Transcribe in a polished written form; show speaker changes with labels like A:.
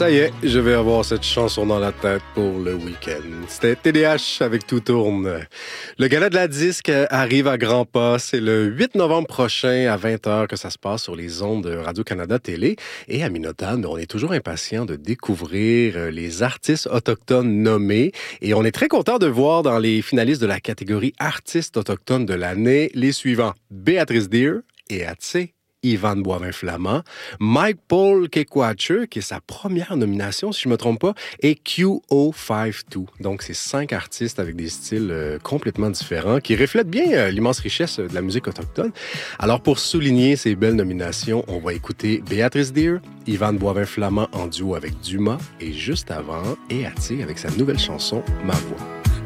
A: Ça y est, je vais avoir cette chanson dans la tête pour le week-end. C'était TDH avec Tout tourne. Le gala de la disque arrive à grands pas. C'est le 8 novembre prochain à 20h que ça se passe sur les ondes de Radio-Canada Télé. Et à Minotagne, on est toujours impatient de découvrir les artistes autochtones nommés. Et on est très content de voir dans les finalistes de la catégorie artistes autochtones de l'année les suivants. Béatrice Deer et Atsé Ivan Boivin-Flamand, Mike Paul Kekwache, qui est sa première nomination, si je ne me trompe pas, et QO52. Donc, c'est 5 artistes avec des styles complètement différents qui reflètent bien l'immense richesse de la musique autochtone. Alors, pour souligner ces belles nominations, on va écouter Béatrice Deer, Ivan Boivin-Flamand en duo avec Dumas, et juste avant, Eatsé avec sa nouvelle chanson « Ma voix ».